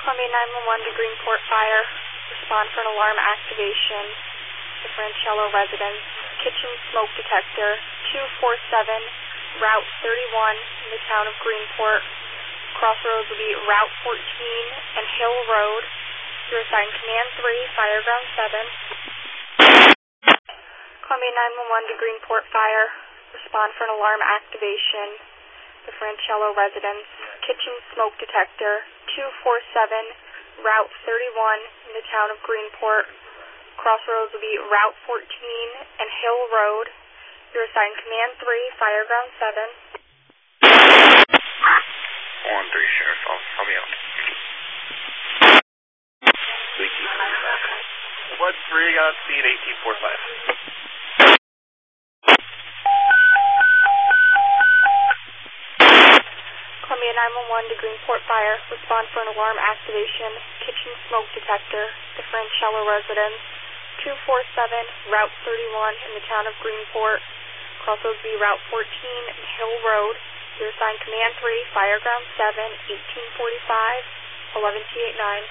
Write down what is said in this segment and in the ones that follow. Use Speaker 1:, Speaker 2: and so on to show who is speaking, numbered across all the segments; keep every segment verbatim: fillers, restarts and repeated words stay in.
Speaker 1: Columbia nine one one to Greenport Fire. Respond for an alarm activation. The Francello residence. Kitchen smoke detector. two four seven, Route thirty-one in the town of Greenport. Crossroads will be Route fourteen and Hill Road. You're assigned Command three, Fireground seven. Columbia nine one one to Greenport Fire. Respond for an alarm activation. The Francello residence. Kitchen smoke detector. two four seven, Route thirty-one in the town of Greenport. Crossroads will be Route fourteen and Hill Road. You're assigned Command three, Fireground seven.
Speaker 2: one three, Sheriff. I'll, I'll be out.
Speaker 3: one three, got on speed eighteen forty-five.
Speaker 1: Columbia nine one one to Greenport Fire. Respond for an alarm activation. Kitchen smoke detector. The Francello residence. two four seven, Route thirty-one in the town of Greenport. Crossroads will be Route fourteen and Hill Road. You're assigned Command three, Fireground seven, eighteen forty-five, eleven T eighty-nine.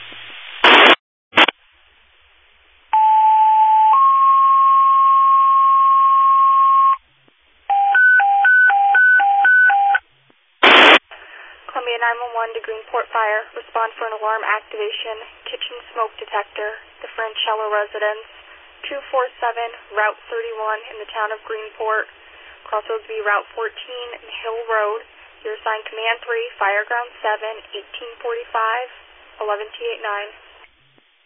Speaker 1: Columbia nine one one to Greenport Fire. Respond for an alarm activation. Kitchen smoke detector. The Francello residence. two four seven, Route thirty-one in the town of Greenport. Crossroads will be Route fourteen and Hill Road. You're assigned Command three, Fireground seven, eighteen forty-five, eleven T eighty-nine.